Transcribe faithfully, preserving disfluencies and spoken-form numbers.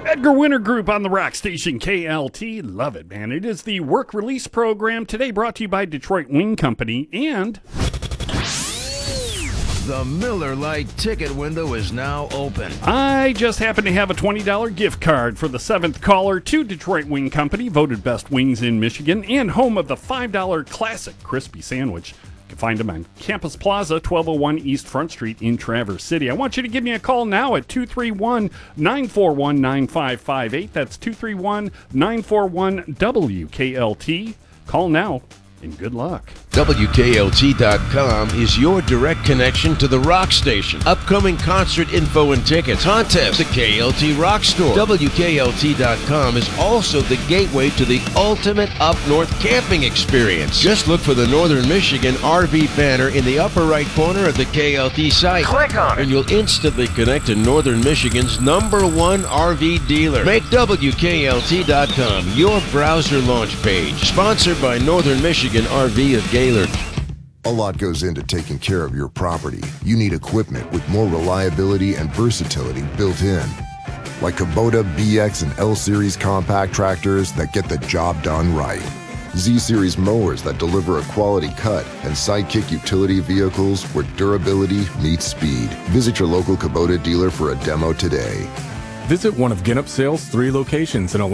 Edgar Winter Group on the rock station K L T. Love it, man. It is the work release program today, brought to you by Detroit Wing Company and the Miller Lite ticket window is now open. I just happen to have a twenty dollars gift card for the seventh caller to Detroit Wing Company, voted best wings in Michigan, and home of the five dollars classic crispy sandwich. You can find them on Campus Plaza, twelve oh one East Front Street in Traverse City. I want you to give me a call now at two three one, nine four one, nine five five eight. That's two three one, nine four one, W K L T. Call now, and good luck. W K L T dot com is your direct connection to the rock station. Upcoming concert info and tickets, contests, the K L T Rock Store. W K L T dot com is also the gateway to the ultimate up north camping experience. Just look for the Northern Michigan R V banner in the upper right corner of the K L T site. Click on it, and you'll instantly connect to Northern Michigan's number one R V dealer. Make W K L T dot com your browser launch page. Sponsored by Northern Michigan R V of Gaylord. A lot goes into taking care of your property. You need equipment with more reliability and versatility built in. Like Kubota B X and L-Series compact tractors that get the job done right. Z-Series mowers that deliver a quality cut, and Sidekick utility vehicles where durability meets speed. Visit your local Kubota dealer for a demo today. Visit one of Ginnup's Sales' three locations in